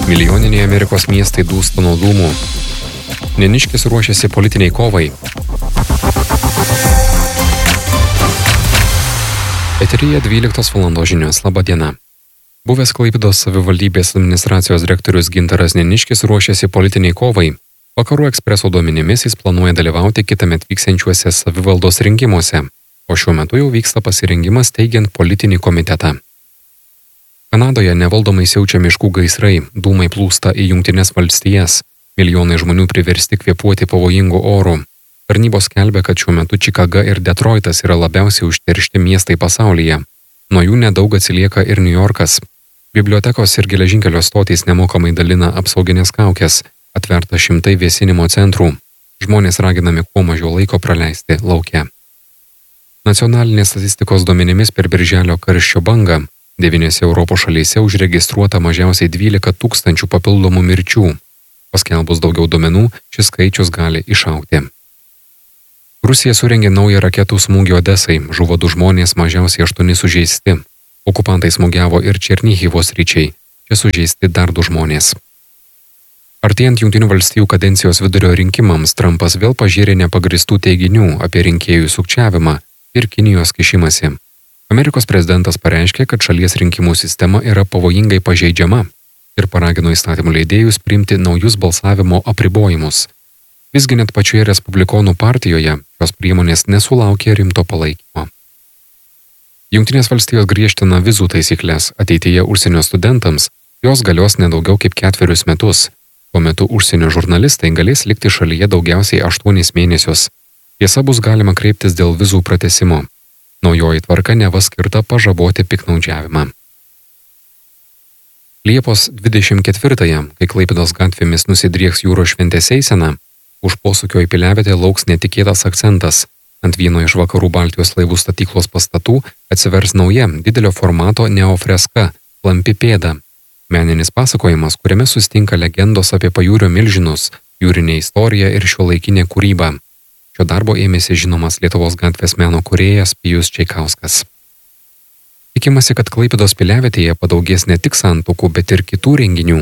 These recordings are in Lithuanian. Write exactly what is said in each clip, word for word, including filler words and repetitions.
Milijoniniai Amerikos miestai dūsta nuo dūmų. Neniškis ruošiasi politiniai kovai. Eteryje dvyliktos valandos žinios. Labą dieną. Buvęs Klaipėdos savivaldybės administracijos direktorius Gintaras Neniškis ruošiasi politiniai kovai. Vakarų ekspreso duomenimis jis planuoja dalyvauti kitąmet vyksiančiuose savivaldos rinkimuose, o šiuo metu jau vyksta pasirengimas teigiant politinį komitetą. Kanadoje nevaldomai siaučia miškų gaisrai, dūmai plūsta į Jungtines valstijas, milijonai žmonių priversti kvėpuoti pavojingų orų. Tarnybos skelbia, kad šiuo metu Čikaga ir Detroitas yra labiausiai užteršti miestai pasaulyje. Nuo jų nedaug atsilieka ir New Yorkas. Bibliotekos ir geležinkelio stotys nemokamai dalina apsauginės kaukės, atverta šimtai vėsinimo centrų. Žmonės raginami kuo mažiau laiko praleisti lauke. Nacionalinės statistikos duomenimis per birželio karščio bangą devyniose Europos šalyse užregistruota mažiausiai dvylika tūkstančių papildomų mirčių. Paskelbus daugiau duomenų, šis skaičius gali išaugti. Rusija surengė naują raketų smūgį Odesai, žuvo du žmonės, mažiausiai aštuoni sužeisti. Okupantai smūgiavo ir Černyhivo sričiai, čia sužeisti dar du žmonės. Artėjant Jungtinių valstijų kadencijos vidurio rinkimams, Trumpas vėl pažėrė nepagristų teiginių apie rinkėjų sukčiavimą ir Kinijos kišimąsi. Amerikos prezidentas pareiškė, kad šalies rinkimų sistema yra pavojingai pažeidžiama ir paragino įstatymų leidėjus priimti naujus balsavimo apribojimus. Visgi net pačioje Respublikonų partijoje šios priemonės nesulaukė rimto palaikymo. Jungtinės valstijos griežtina vizų taisyklės ateityje užsienio studentams, jos galios nedaugiau kaip ketverius metus. Tuo metu užsienio žurnalistai galės likti šalyje daugiausiai aštuonis mėnesius. Tiesa, bus galima kreiptis dėl vizų pratęsimo. Naujoji tvarka neva skirta pažaboti piktnaudžiavimą. Liepos dvidešimt ketvirtąją, kai Klaipėdos gatvėmis nusidrieks jūros šventės eisena, už posūkio į Piliavietę lauks netikėtas akcentas. Ant vieno iš vakarų Baltijos laivų statyklos pastatų atsivers nauja didelio formato neofreska Klampi pėda. Meninis pasakojimas, kuriame susitinka legendos apie pajūrio milžinus, jūrinė istorija ir šiuolaikinė kūryba. Šio darbo ėmėsi žinomas Lietuvos gatvės meno kūrėjas Pijus Čeikauskas. Tikimasi, kad Klaipėdos Piliavietėje padaugės ne tik santuokų, bet ir kitų renginių.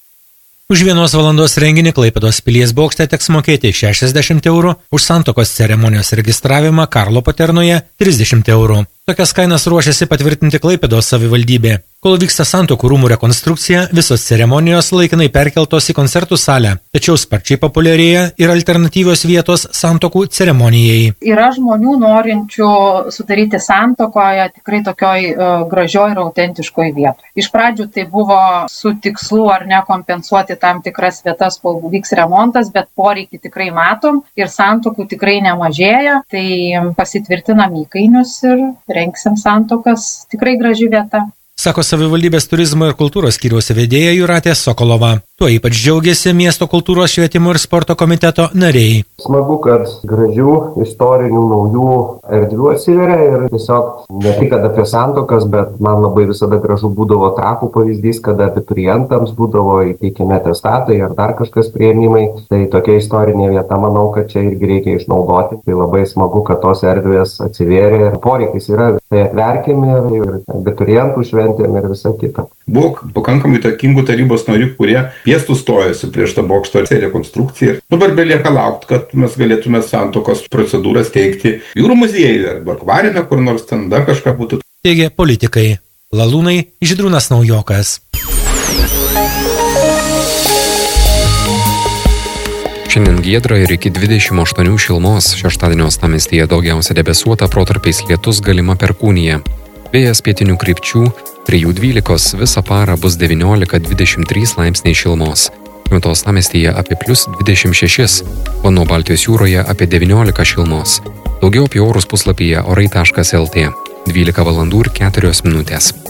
Už vienos valandos renginį Klaipėdos pilies bokšte teks mokėti šešiasdešimt eurų, už santuokos ceremonijos registravimą Karlo Paternoje trisdešimt eurų. Tokias kainas ruošiasi patvirtinti Klaipėdos savivaldybė. Kol vyksta santuokų rūmų rekonstrukcija, visos ceremonijos laikinai perkeltos į koncertų salę, tačiau sparčiai populiarėja ir alternatyvios vietos santuokų ceremonijai. Yra žmonių norinčių sudaryti santuokoje tikrai tokioj uh, gražioj ir autentiškoj vietoj. Iš pradžių tai buvo su tikslu ar ne kompensuoti tam tikras vietas, kol vyks remontas, bet poreikį tikrai matom ir santuokų tikrai nemažėja, tai pasitvirtinam įkainius ir rengsim santuokas, tikrai graži vieta. Sako savivaldybės turizmo ir kultūros skyriaus vedėja Jūratė Sokolova. Tuo ypač džiaugiasi miesto kultūros švietimo ir sporto komiteto nariai. Smagu, kad gražių, istorinių, naujų erdvių atsiveria ir tiesiog ne tik apie santuokas, bet man labai visada gražu būdavo Trakų pavyzdys, kada abiturientams būdavo įteikiami atestatai ar dar kažkas priėmimai. Tai tokia istorinė vieta, manau, kad čia irgi reikia išnaudoti. Tai labai smagu, kad tos erdvės atsivėrė ir poreikis yra. Tai atverkime ir abiturientų šventėm ir visa kita. Buvo pakankamai įtakingų tarybos narių, kurie piestų stojosi prieš tą bokšto rekonstrukciją. Dabar belieka laukti, kad mes galėtume santuokos procedūras teikti jūrų muziejuje arba akvariume, kur nors ten dar kažką būtų. Teigė politikai. Lalūnai, Žydrūnas Naujokas. Šiandien giedra ir iki dvidešimt aštuonių šilumos, šeštadienio uostamiestyje daugiausia debesuota, protarpiais lietus, galima perkūnija. Vėjas pietinių krypčių, trijų dvylikos, visą parą bus devyniolika dvidešimt trys laipsniai šilumos. Šiuo uostamiestyje apie plius dvidešimt šešis, o nuo Baltijos jūroje apie devyniolika šilumos. Daugiau apie orus puslapyje orai taškas lt. dvylika valandų ir keturios minutės.